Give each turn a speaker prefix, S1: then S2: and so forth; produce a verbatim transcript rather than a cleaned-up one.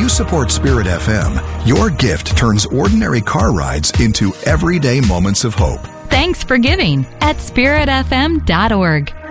S1: you support Spirit F M, your gift turns ordinary car rides into everyday moments of hope.
S2: Thanks for giving at spirit f m dot org.